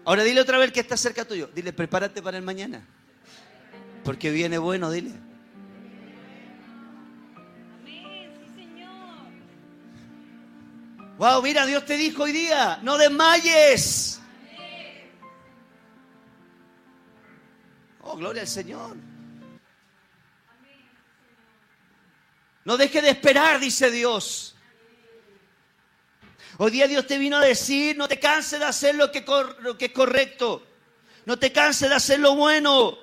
Ahora dile otra vez que está cerca tuyo. Dile, prepárate para el mañana. Porque viene bueno, dile. Amén, sí, Señor. Wow, mira, Dios te dijo hoy día, no desmayes. Oh, gloria al Señor. No dejes de esperar, dice Dios. Hoy día Dios te vino a decir, no te canses de hacer lo que es correcto. No te canses de hacer lo bueno.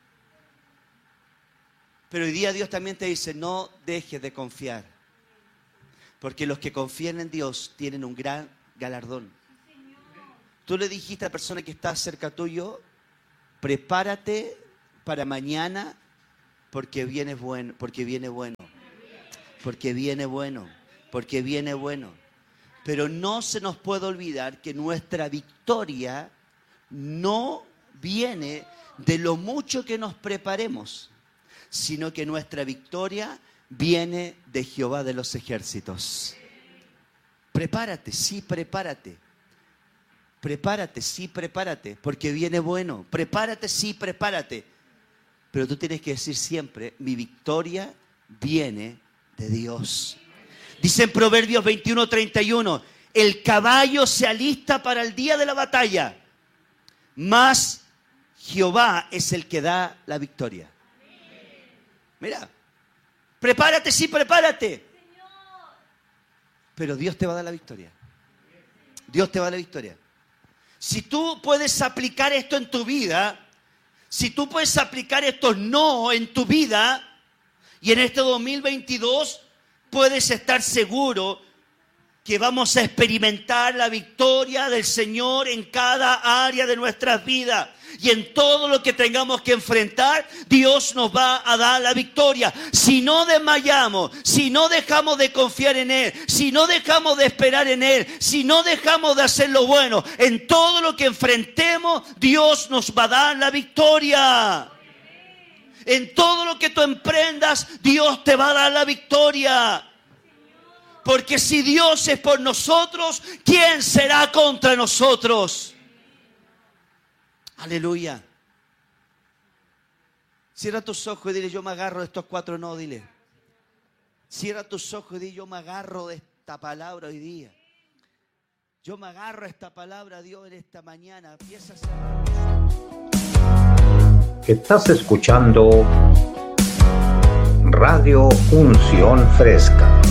Pero hoy día Dios también te dice, no dejes de confiar. Porque los que confían en Dios tienen un gran galardón. Tú le dijiste a la persona que está cerca tuyo, prepárate para mañana porque viene bueno, porque viene bueno. Porque viene bueno, porque viene bueno. Pero no se nos puede olvidar que nuestra victoria no viene de lo mucho que nos preparemos, sino que nuestra victoria viene de Jehová de los ejércitos. Prepárate, sí, prepárate. Prepárate, sí, prepárate, porque viene bueno. Prepárate, sí, prepárate. Pero tú tienes que decir siempre, mi victoria viene de Dios. Dice en Proverbios 21:31, el caballo se alista para el día de la batalla, mas Jehová es el que da la victoria. Mira, prepárate, sí, prepárate. Pero Dios te va a dar la victoria. Dios te va a dar la victoria. Si tú puedes aplicar esto en tu vida, si tú puedes aplicar estos no en tu vida, y en este 2022 puedes estar seguro que vamos a experimentar la victoria del Señor en cada área de nuestras vidas. Y en todo lo que tengamos que enfrentar, Dios nos va a dar la victoria. Si no desmayamos, si no dejamos de confiar en Él, si no dejamos de esperar en Él, si no dejamos de hacer lo bueno, en todo lo que enfrentemos, Dios nos va a dar la victoria. En todo lo que tú emprendas, Dios te va a dar la victoria. Porque si Dios es por nosotros, ¿quién será contra nosotros? Aleluya. Cierra tus ojos y dile, yo me agarro de estos 4 no, dile. Cierra tus ojos y dile, yo me agarro de esta palabra hoy día. Yo me agarro a esta palabra, Dios, en esta mañana. Empieza a cerrar tus ojos. Estás escuchando Radio Unción Fresca.